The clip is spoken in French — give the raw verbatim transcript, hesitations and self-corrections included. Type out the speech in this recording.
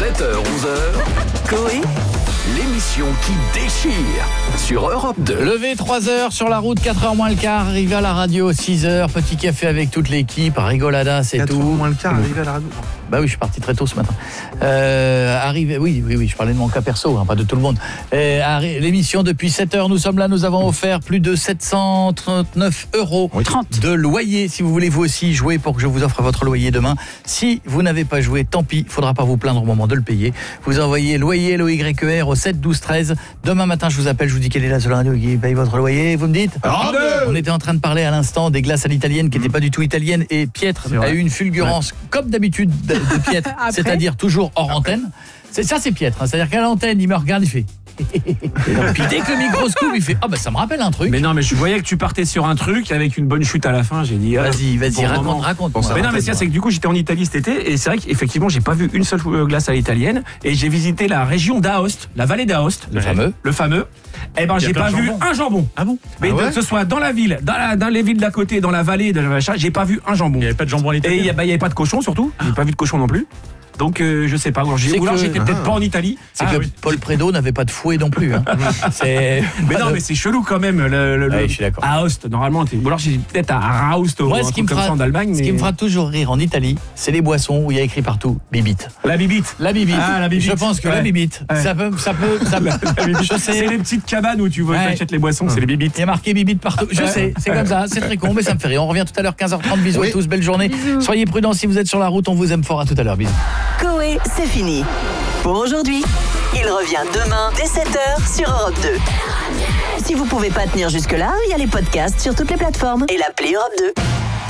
sept heures onze heures, Coé, l'émission qui déchire sur Europe deux. Levé trois heures sur la route, quatre heures moins le quart, arrivé à la radio six heures, petit café avec toute l'équipe, rigolada, c'est tout. quatre heures moins le quart, arrivé à la radio. Bah oui, je suis parti très tôt ce matin. Euh, arrivé, oui, oui, oui, je parlais de mon cas perso, hein, pas de tout le monde. Euh, arri- l'émission depuis sept heures, nous sommes là, nous avons offert plus de sept cent trente-neuf euros Oui. de loyer. Si vous voulez vous aussi jouer pour que je vous offre votre loyer demain. Si vous n'avez pas joué, tant pis, il faudra pas vous plaindre au moment de le payer. Vous envoyez loyer, L O Y E R au sept douze treize. Demain matin, je vous appelle, je vous dis quelle est la seule radio qui paye votre loyer. Vous me dites Europe deux. On était en train de parler à l'instant des glaces à l'italienne qui n'étaient pas du tout italiennes et Pietre a eu une fulgurance comme d'habitude de, de Pietre, c'est-à-dire toujours hors antenne. C'est ça, c'est Pietre, hein. C'est-à-dire qu'à l'antenne, il me regarde, il fait. Puis dès que le micro se coupe, il fait ah bah ça me rappelle un truc. Mais non, mais je voyais que tu partais sur un truc avec une bonne chute à la fin. J'ai dit ah, Vas-y, vas-y, bon raconte, moment. raconte. Bon, mais non, mais c'est c'est que du coup j'étais en Italie cet été et c'est vrai qu'effectivement j'ai pas vu une seule glace à l'italienne et j'ai visité la région d'Aoste, la vallée d'Aoste, Le fameux. le fameux. Eh ben j'ai plein pas de vu jambon. un jambon. Ah bon? Mais Ah ouais que ce soit dans la ville, dans, la, dans les villes d'à côté, dans la vallée, dans le machin, j'ai pas vu un jambon. Il n'y avait pas de jambon à Et l'italienne. il y, a- bah, il y avait pas de cochon surtout. J'ai pas vu de cochon non plus. Donc euh, je sais pas. Ou alors, j'ai- C'est ou alors que- j'étais peut-être pas en Italie. C'est Ah, que oui. Paul Prédo n'avait pas de fouet non plus. Hein. C'est. Mais non, mais c'est chelou quand même. Le, le, Ouais, le- je suis d'accord. À Aoste, normalement. t'es- Ou alors j'ai peut-être à Raust ou Moi, un ce qui truc me comme fera, ça en Allemagne. ce qui mais- me fera toujours rire en Italie, c'est les boissons où il y a écrit partout bibite. La bibite. La bibite. Ah, la bibite. Je pense que la Ouais. bibite, Ouais. ça peut, ça peut, ça peut. Je C'est sais. les petites cabanes où tu vois, Ouais. t'achètes les boissons, c'est les bibites. Il y a marqué bibite partout. Je sais, c'est comme ça, c'est très con, mais ça me fait rire. On revient tout à l'heure, quinze heures trente. Bisous à tous, belle journée. Soyez prudents si vous êtes sur la route, on vous aime fort. À tout à l'heure, bisous. Coé, c'est fini. Pour aujourd'hui, il revient demain dès sept heures sur Europe deux. Si vous pouvez pas tenir jusque-là, il y a les podcasts sur toutes les plateformes et l'appli Europe deux.